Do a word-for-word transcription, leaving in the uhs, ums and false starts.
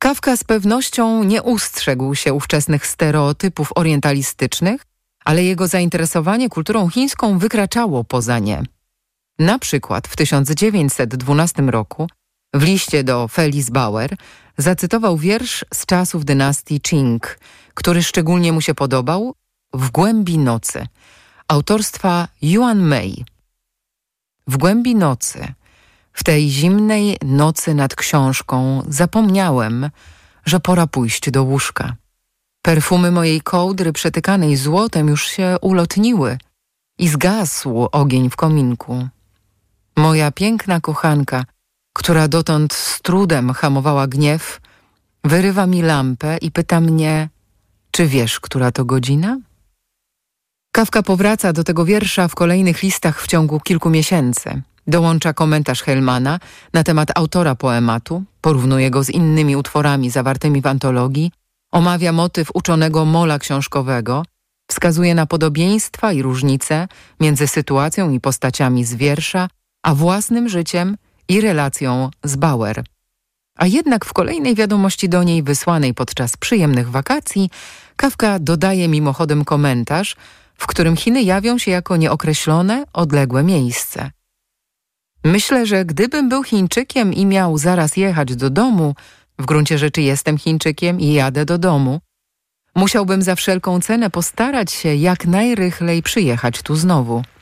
Kafka z pewnością nie ustrzegł się ówczesnych stereotypów orientalistycznych, ale jego zainteresowanie kulturą chińską wykraczało poza nie. Na przykład w tysiąc dziewięćset dwunastym roku w liście do Felice Bauer zacytował wiersz z czasów dynastii Qing, który szczególnie mu się podobał, W głębi nocy, autorstwa Yuan Mei. W głębi nocy, w tej zimnej nocy nad książką zapomniałem, że pora pójść do łóżka. Perfumy mojej kołdry przetykanej złotem już się ulotniły i zgasł ogień w kominku. Moja piękna kochanka, która dotąd z trudem hamowała gniew, wyrywa mi lampę i pyta mnie, czy wiesz, która to godzina? Kafka powraca do tego wiersza w kolejnych listach w ciągu kilku miesięcy. Dołącza komentarz Hellmana na temat autora poematu, porównuje go z innymi utworami zawartymi w antologii, omawia motyw uczonego mola książkowego, wskazuje na podobieństwa i różnice między sytuacją i postaciami z wiersza, a własnym życiem i relacją z Bauer. A jednak w kolejnej wiadomości do niej wysłanej podczas przyjemnych wakacji Kafka dodaje mimochodem komentarz, w którym Chiny jawią się jako nieokreślone, odległe miejsce. Myślę, że gdybym był Chińczykiem i miał zaraz jechać do domu, w gruncie rzeczy jestem Chińczykiem i jadę do domu, musiałbym za wszelką cenę postarać się jak najrychlej przyjechać tu znowu.